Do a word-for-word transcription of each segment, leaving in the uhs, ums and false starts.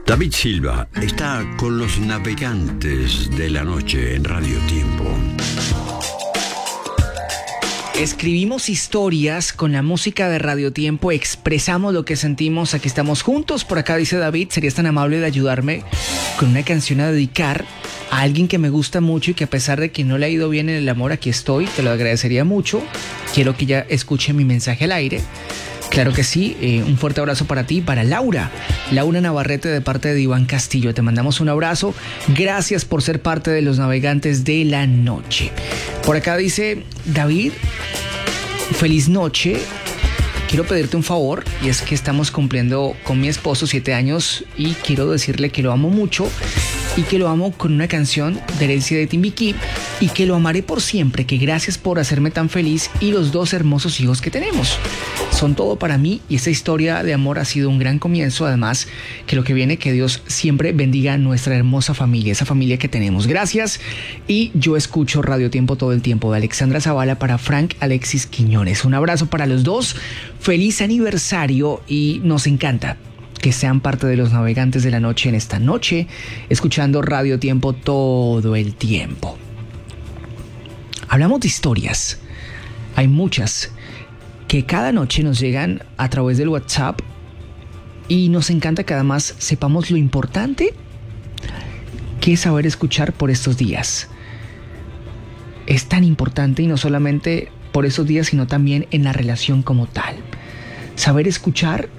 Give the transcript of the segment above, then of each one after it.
David Silva está con los navegantes de la noche en Radio Tiempo. Escribimos historias con la música de Radio Tiempo, expresamos lo que sentimos, aquí estamos juntos. Por acá dice David, ¿serías tan amable de ayudarme con una canción a dedicar a alguien que me gusta mucho y que a pesar de que no le ha ido bien en el amor, aquí estoy? Te lo agradecería mucho. Quiero que ella escuche mi mensaje al aire. Claro que sí, eh, un fuerte abrazo para ti, para Laura. Laura Navarrete de parte de Iván Castillo. Te mandamos un abrazo. Gracias por ser parte de los navegantes de la noche. Por acá dice David, feliz noche. Quiero pedirte un favor y es que estamos cumpliendo con mi esposo siete años y quiero decirle que lo amo mucho y que lo amo con una canción de Herencia de Timbiquí y que lo amaré por siempre, que gracias por hacerme tan feliz y los dos hermosos hijos que tenemos. Son todo para mí y esta historia de amor ha sido un gran comienzo. Además, que lo que viene, que Dios siempre bendiga a nuestra hermosa familia, esa familia que tenemos. Gracias. Y yo escucho Radio Tiempo todo el tiempo, de Alexandra Zavala para Frank Alexis Quiñones. Un abrazo para los dos. Feliz aniversario y nos encanta que sean parte de los navegantes de la noche en esta noche, escuchando Radio Tiempo todo el tiempo. Hablamos de historias. Hay muchas que cada noche nos llegan a través del WhatsApp y nos encanta que además sepamos lo importante que es saber escuchar por estos días. Es tan importante y no solamente por esos días, sino también en la relación como tal. Saber escuchar,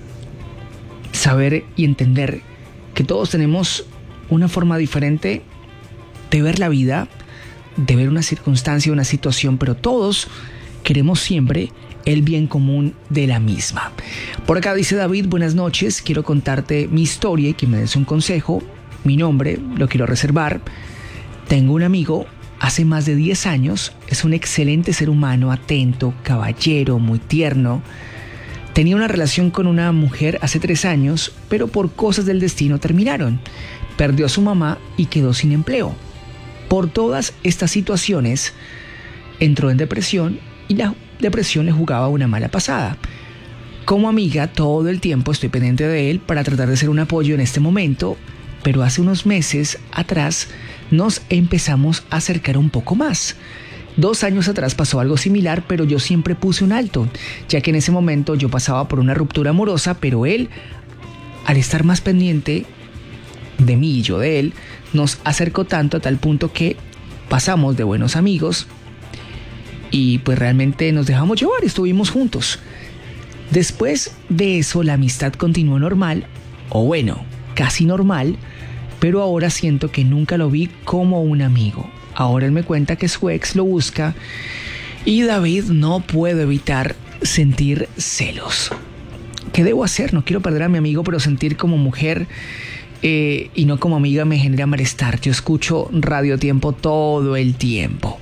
saber y entender que todos tenemos una forma diferente de ver la vida, de ver una circunstancia, una situación, pero todos queremos siempre el bien común de la misma. Por acá dice David, buenas noches, quiero contarte mi historia y que me des un consejo. Mi nombre lo quiero reservar. Tengo un amigo hace más de diez años, es un excelente ser humano, atento, caballero, muy tierno. Tenía una relación con una mujer hace tres años, pero por cosas del destino terminaron. Perdió a su mamá y quedó sin empleo. Por todas estas situaciones, entró en depresión y la depresión le jugaba una mala pasada. Como amiga, todo el tiempo estoy pendiente de él para tratar de ser un apoyo en este momento, pero hace unos meses atrás nos empezamos a acercar un poco más. Dos años atrás pasó algo similar, pero yo siempre puse un alto, ya que en ese momento yo pasaba por una ruptura amorosa, pero él, al estar más pendiente de mí y yo de él, nos acercó tanto a tal punto que pasamos de buenos amigos y pues realmente nos dejamos llevar, estuvimos juntos. Después de eso la amistad continuó normal, o bueno, casi normal, pero ahora siento que nunca lo vi como un amigo. Ahora él me cuenta que su ex lo busca y David, no puedo evitar sentir celos. ¿Qué debo hacer? No quiero perder a mi amigo, pero sentir como mujer eh, y no como amiga me genera malestar. Yo escucho Radio Tiempo todo el tiempo.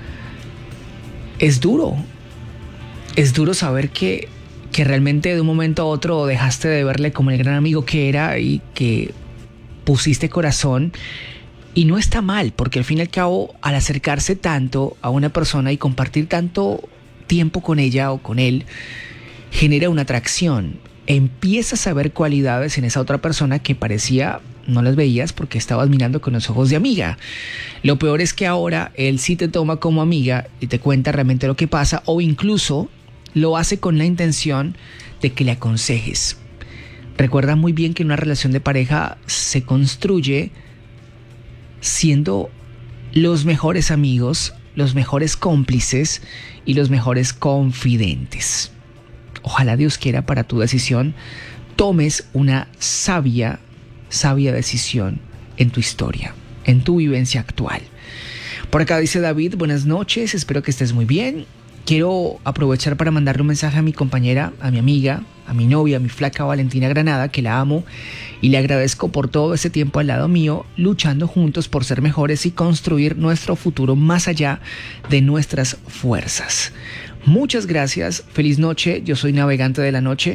Es duro. Es duro saber que, que realmente de un momento a otro dejaste de verle como el gran amigo que era y que pusiste corazón. Y no está mal, porque al fin y al cabo, al acercarse tanto a una persona y compartir tanto tiempo con ella o con él, genera una atracción. Empiezas a ver cualidades en esa otra persona que parecía no las veías porque estabas mirando con los ojos de amiga. Lo peor es que ahora él sí te toma como amiga y te cuenta realmente lo que pasa, o incluso lo hace con la intención de que le aconsejes. Recuerda muy bien que una relación de pareja se construye siendo los mejores amigos, los mejores cómplices y los mejores confidentes. Ojalá Dios quiera para tu decisión tomes una sabia, sabia decisión en tu historia, en tu vivencia actual. Por acá dice David, buenas noches, espero que estés muy bien. Quiero aprovechar para mandarle un mensaje a mi compañera, a mi amiga, a mi novia, a mi flaca Valentina Granada, que la amo y le agradezco por todo ese tiempo al lado mío, luchando juntos por ser mejores y construir nuestro futuro más allá de nuestras fuerzas. Muchas gracias, feliz noche, yo soy navegante de la noche,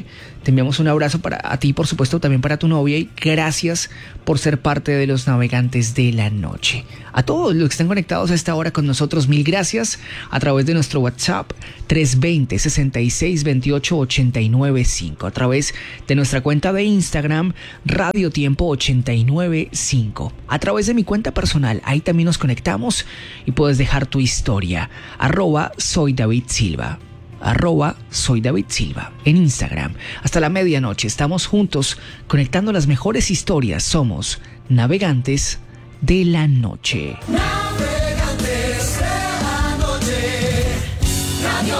Te enviamos un abrazo para a ti, por supuesto, también para tu novia, y gracias por ser parte de los navegantes de la noche. A todos los que están conectados a esta hora con nosotros, mil gracias a través de nuestro WhatsApp tres dos cero, seis seis dos ocho, ocho nueve cinco, a través de nuestra cuenta de Instagram Radio Tiempo ochenta y nueve cinco, a través de mi cuenta personal, ahí también nos conectamos y puedes dejar tu historia, arroba soy David Silva. Arroba soy David Silva en Instagram. Hasta la medianoche estamos juntos conectando las mejores historias. Somos Navegantes de la Noche. Navegantes de la Noche, Radio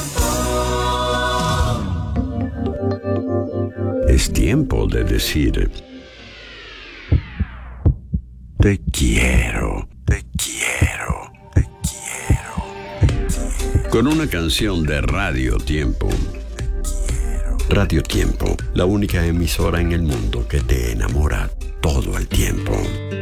Tiempo. Es tiempo de decir: te quiero, te quiero, te quiero, te quiero. Con una canción de Radio Tiempo. Radio Tiempo, la única emisora en el mundo que te enamora todo el tiempo.